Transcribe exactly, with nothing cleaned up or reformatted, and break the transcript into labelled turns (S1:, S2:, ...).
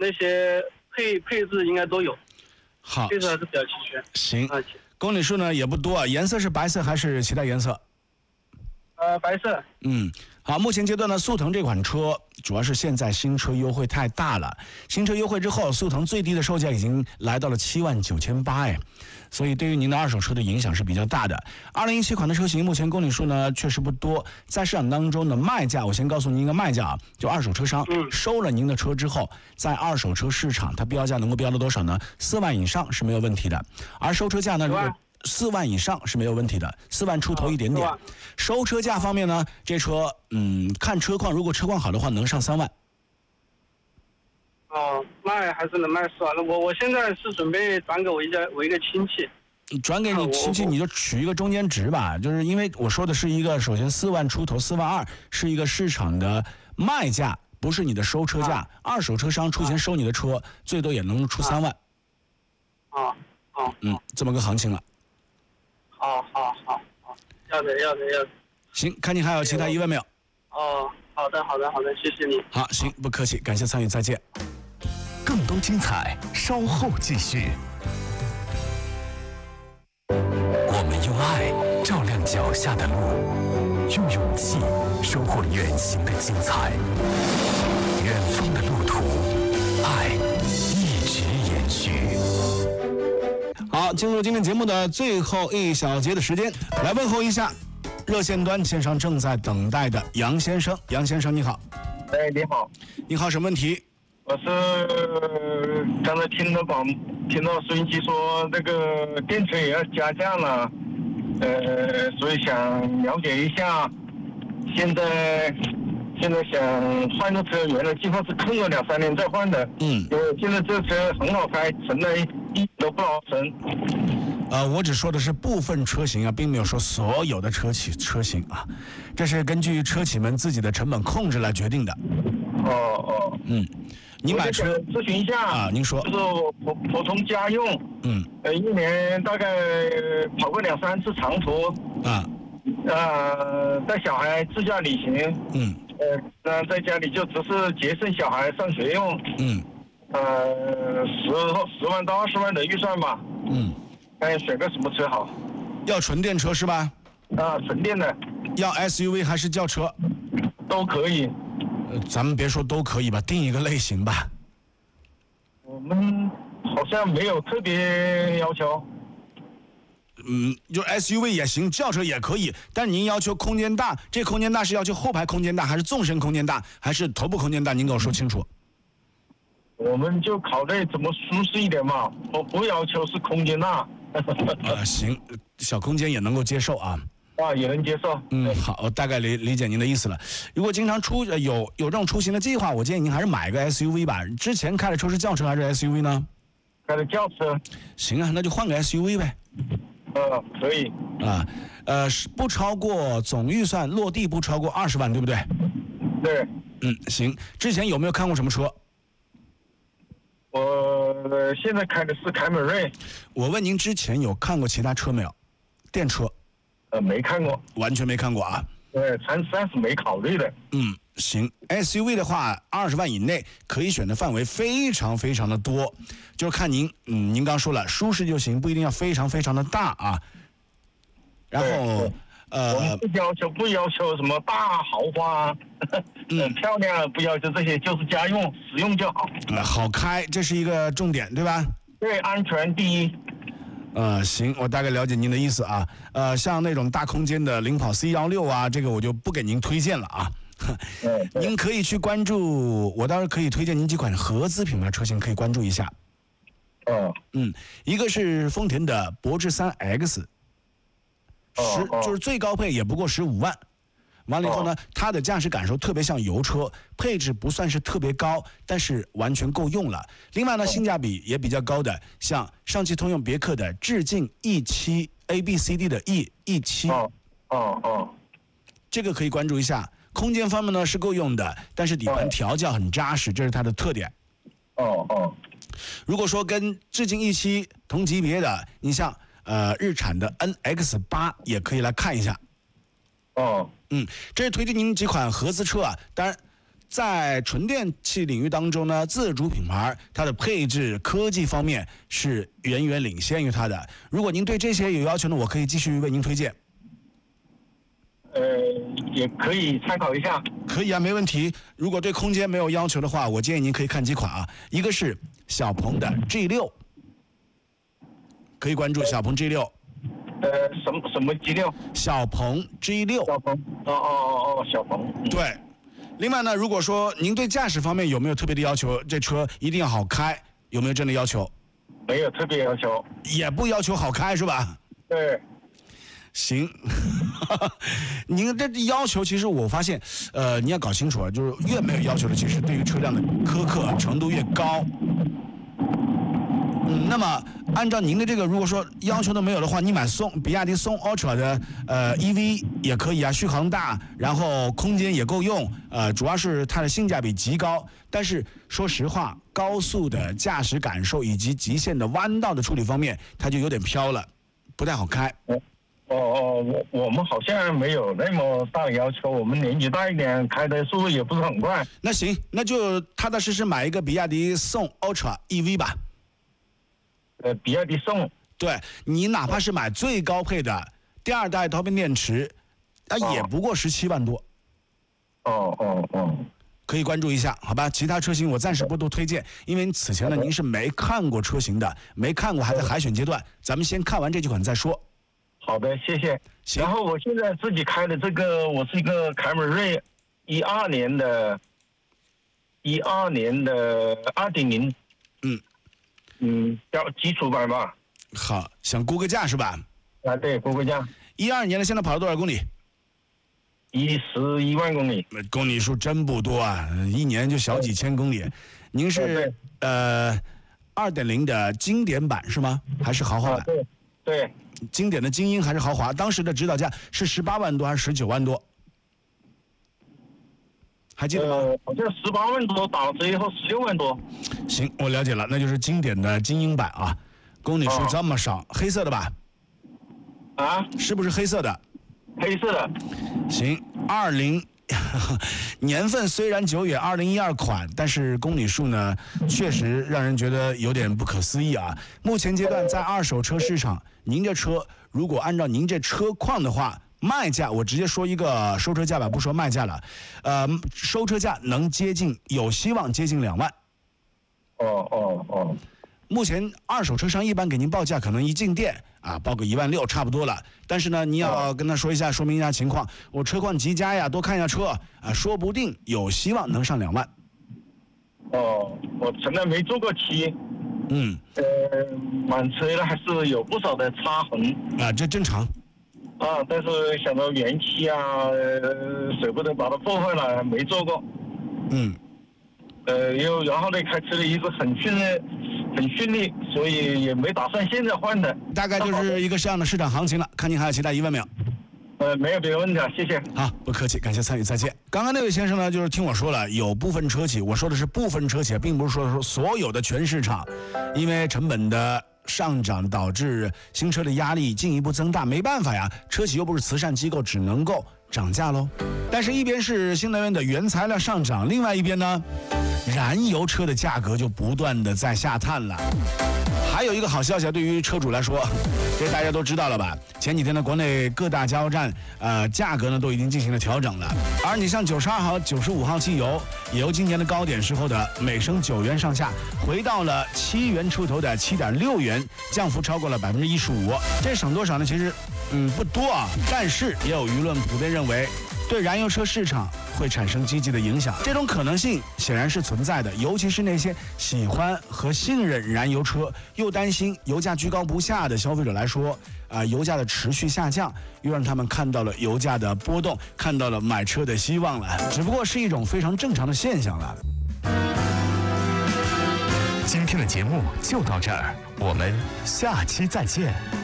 S1: 那些配配置应该都有。
S2: 好，
S1: 配置还是比较齐全。
S2: 行，
S1: 啊，
S2: 公里数呢也不多，颜色是白色还是其他颜色？
S1: 呃，白色。
S2: 嗯，好，目前阶段呢，速腾这款车主要是现在新车优惠太大了，新车优惠之后，速腾最低的售价已经来到了七万九千八哎，所以对于您的二手车的影响是比较大的。二零一七款的车型目前公里数呢确实不多，在市场当中的卖价，我先告诉您一个卖价啊，就二手车商收了您的车之后，在二手车市场它标价能够标到多少呢？四万以上是没有问题的，而收车价呢，如果四万以上是没有问题的，四万出头一点点。收车价方面呢，这车嗯看车况，如果车况好的话能上三万。
S1: 哦，卖还是能卖四万。我我现在是准备转给我一家我一个亲戚。
S2: 转给你亲戚，你就取一个中间值吧，就是因为我说的是一个，首先四万出头，四万二是一个市场的卖价，不是你的收车价。啊、二手车商出钱收你的车，啊、最多也能出三万。
S1: 啊啊，
S2: 嗯，这么个行情了。
S1: 好好好好，要的要的要的。
S2: 行，看你还有其他疑问没有？
S1: 哦，好的好的好的，谢谢你。
S2: 好，行，不客气，感谢参与，再见。
S3: 更多精彩，稍后继续。我们用爱照亮脚下的路，用勇气收获远行的精彩。远方的路途，爱一直延续。
S2: 好，进入今天节目的最后一小节的时间，来问候一下热线端线上正在等待的杨先生。杨先生你好。
S4: 哎，你好。
S2: 你好，什么问题？
S4: 我是刚才听到广听到收音机说那个电车也要加价了，呃，所以想了解一下。现在现在想换个车，原来计划是空了两三年再换的。
S2: 嗯。
S4: 因为现在这车很好开，乘了一都不好乘。
S2: 呃，我只说的是部分车型啊，并没有说所有的车企车型啊，这是根据车企们自己的成本控制来决定的。
S4: 哦哦。
S2: 嗯。你买车
S4: 咨询一下
S2: 啊？您说。
S4: 就是普普通家用。
S2: 嗯。
S4: 呃，一年大概跑过两三次长途。
S2: 啊。
S4: 呃，带小孩自驾旅行。
S2: 嗯。
S4: 呃，那在家里就只是节省小孩上学用。
S2: 嗯。
S4: 呃，十十万到二十万的预算吧。
S2: 嗯。
S4: 看选个什么车好？
S2: 要纯电车是吧？
S4: 啊，纯电的。
S2: 要 S U V 还是轿车？
S4: 都可以。
S2: 呃，咱们别说都可以吧，定一个类型吧。
S4: 我们好像没有特别要求。
S2: 嗯，就 S U V 也行，轿车也可以，但是您要求空间大，这空间大是要求后排空间大，还是纵深空间大，还是头部空间大？您给我说清楚。
S4: 我们就考虑怎么舒适一点嘛，我不要求是空间大。
S2: 呃，行，小空间也能够接受啊。
S4: 啊，也能接受。
S2: 嗯，好，我大概理理解您的意思了。如果经常出有有这种出行的计划，我建议您还是买个 S U V 吧。之前开的车是轿车还是 S U V 呢？
S4: 开的轿车。
S2: 行啊，那就换个 S U V 呗。
S4: 呃，可以。
S2: 啊，呃，不超过总预算落地不超过二十万，对不对？
S4: 对。
S2: 嗯，行。之前有没有看过什么车？
S4: 我现在开的是凯美瑞。
S2: 我问您之前有看过其他车没有？电车？
S4: 呃，没看过。
S2: 完全没看过啊？
S4: 对，暂暂时没考虑的。
S2: 嗯，行。S U V 的话，二十万以内可以选的范围非常非常的多，就是看您，嗯，您刚说了，舒适就行，不一定要非常非常的大啊。然后，呃，
S4: 我们不要求不要求什么大豪华，嗯，漂亮不要求这些，就是家用实用就好。
S2: 呃，好开，这是一个重点，对吧？
S4: 对，安全第一。
S2: 呃，行，我大概了解您的意思啊。呃，像那种大空间的领跑 C 一六啊，这个我就不给您推荐了啊。您可以去关注，我倒是可以推荐您几款合资品牌车型，可以关注一下。
S4: 哦。
S2: 嗯，一个是丰田的博致三 X， 十就是最高配也不过十五万。完了以后呢，它的驾驶感受特别像油车，配置不算是特别高，但是完全够用了。另外呢，性价比也比较高的，像上汽通用别克的致敬 E 七 A B C D 的 E E 七。
S4: 哦哦哦，
S2: 这个可以关注一下。空间方面呢是够用的，但是底盘调教很扎实，这是它的特点。
S4: 哦哦。
S2: 如果说跟致敬 E 七同级别的，你像呃日产的 N X 八也可以来看一下。
S4: 哦。
S2: 嗯，这是推荐您几款合资车啊。当然， 在纯电器领域当中呢，自主品牌它的配置科技方面是远远领先于它的。如果您对这些有要求呢，我可以继续为您推荐。
S4: 呃，也可以参考一下。
S2: 可以啊，没问题。如果对空间没有要求的话，我建议您可以看几款啊，一个是小鹏的 G 六， 可以关注小鹏 G 六。
S4: 呃，什么什么 G 六？
S2: 小鹏 G 六。
S4: 小鹏。哦哦哦哦，小鹏。嗯、
S2: 对。另外呢，如果说您对驾驶方面有没有特别的要求，这车一定要好开，有没有这样的要求？
S4: 没有特别要求。
S2: 也不要求好开是吧？
S4: 对。
S2: 行，您这要求其实我发现，呃，你要搞清楚啊，就是越没有要求的，其实对于车辆的苛刻程度越高。嗯，那么按照您的这个，如果说要求都没有的话，你买宋比亚迪宋 Ultra 的呃 E V 也可以啊，续航大，然后空间也够用，呃，主要是它的性价比极高。但是说实话，高速的驾驶感受以及极限的弯道的处理方面，它就有点飘了，不太好开。
S4: 哦哦，我我们好像没有那么大的要求，我们年纪大一点，开的速度也不是很快。
S2: 那行，那就踏踏实实买一个比亚迪宋 Ultra E V 吧。
S4: 呃，比亚迪宋。
S2: 对，你哪怕是买最高配的第二代刀片电池，啊，
S4: 哦、
S2: 也不过十七万多。
S4: 哦哦哦。
S2: 可以关注一下，好吧？其他车型我暂时不多推荐，因为此前呢您是没看过车型的，没看过还在海选阶段，咱们先看完这几款再说。
S4: 好的，谢谢。然后我现在自己开的这个，我是一个凯美瑞，一二年的，一二年的二点零，
S2: 嗯
S4: 嗯，叫基础版吧。
S2: 好，想估个价是吧？
S4: 啊，对，估个价。
S2: 一二年的，现在跑了多少公里？
S4: 一十一万公里。
S2: 公里数真不多啊，一年就小几千公里。您是呃二点零的经典版是吗？还是豪华版？
S4: 啊、对对。
S2: 经典的精英还是豪华？当时的指导价是十八万多还是十九万多？还记得吗？
S4: 呃，好像十八万多，打折以后十六万多。
S2: 行，我了解了，那就是经典的精英版啊，公里数这么少，哦、黑色的吧？
S4: 啊？
S2: 是不是黑色的？
S4: 黑色的。
S2: 行，二零。年份虽然久远，二零一二款，但是公里数呢，确实让人觉得有点不可思议啊。目前阶段在二手车市场，您这车如果按照您这车况的话，卖价我直接说一个收车价吧，不说卖价了，呃，收车价能接近，有希望接近两万。
S4: 哦哦哦。
S2: 目前二手车商一般给您报价，可能一进店啊报个一万六差不多了。但是呢，你要跟他说一下，说明一下情况，我车况极佳呀，多看一下车啊，说不定有希望能上两万。
S4: 哦，我从来没坐过漆。
S2: 嗯。
S4: 呃，满车呢还是有不少的擦痕。
S2: 啊，这正常。
S4: 啊，但是想到原漆啊，呃，舍不得把它破坏了，没做过。
S2: 嗯。
S4: 呃，又然后呢，开车的一直很顺利。很顺利，所以也没打算现在换的。
S2: 大概就是一个这样的市场行情了。看您还有其他疑问没有？
S4: 呃，没有别的问题了，谢谢。
S2: 好，不客气，感谢参与，再见。刚刚那位先生呢，就是听我说了，有部分车企，我说的是部分车企，并不是说说所有的全市场，因为成本的上涨导致新车的压力进一步增大，没办法呀，车企又不是慈善机构，只能够涨价喽。但是，一边是新能源的原材料上涨，另外一边呢，燃油车的价格就不断的在下探了。还有一个好消息啊，对于车主来说，这大家都知道了吧？前几天呢，国内各大加油站，呃，价格呢都已经进行了调整了。而你像九十二号、九十五号汽油，也由今年的高点时候的每升九元上下，回到了七元出头的七点六元，降幅超过了百分之一十五。这省多少呢？其实，嗯，不多啊。但是也有舆论普遍认为，对燃油车市场会产生积极的影响，这种可能性显然是存在的。尤其是那些喜欢和信任燃油车，又担心油价居高不下的消费者来说，啊、呃，油价的持续下降，又让他们看到了油价的波动，看到了买车的希望了。只不过是一种非常正常的现象了。
S3: 今天的节目就到这儿，我们下期再见。